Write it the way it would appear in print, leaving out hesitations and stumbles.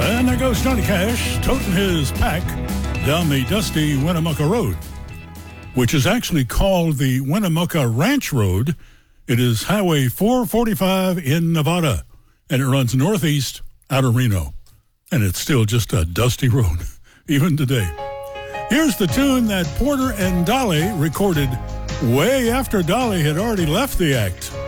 And there goes Johnny Cash toting his pack down the dusty Winnemucca Road, which is actually called the Winnemucca Ranch Road. It is Highway 445 in Nevada, and it runs northeast out of Reno. And it's still just a dusty road, even today. Here's the tune that Porter and Dolly recorded way after Dolly had already left the act.